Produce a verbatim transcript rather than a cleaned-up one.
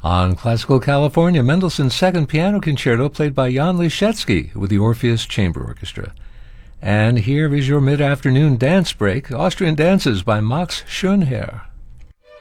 On Classical California, Mendelssohn's Second Piano Concerto played by Jan Liszewski with the Orpheus Chamber Orchestra. And here is your mid-afternoon dance break, Austrian Dances by Max Schönherr.